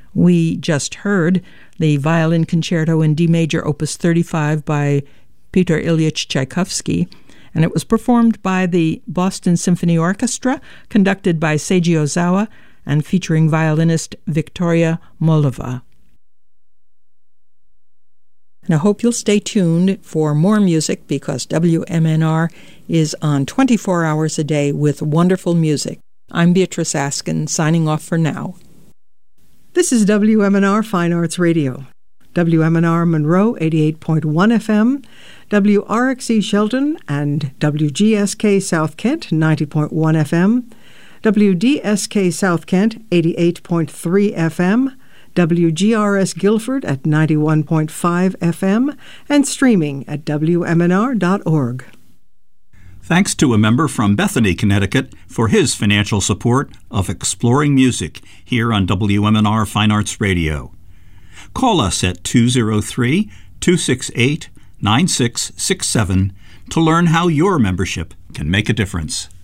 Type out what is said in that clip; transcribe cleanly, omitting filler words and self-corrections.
We just heard the Violin Concerto in D major, Opus 35 by Peter Ilyich Tchaikovsky, and it was performed by the Boston Symphony Orchestra, conducted by Seiji Ozawa, and featuring violinist Victoria Mollova. And I hope you'll stay tuned for more music, because WMNR is on 24 hours a day with wonderful music. I'm Beatrice Askin, signing off for now. This is WMNR Fine Arts Radio. WMNR Monroe 88.1 FM, WRXE Shelton and WGSK South Kent 90.1 FM, WDSK South Kent 88.3 FM, WGRS Guilford at 91.5 FM, and streaming at WMNR.org. Thanks to a member from Bethany, Connecticut, for his financial support of Exploring Music here on WMNR Fine Arts Radio. Call us at 203-268-9667 to learn how your membership can make a difference.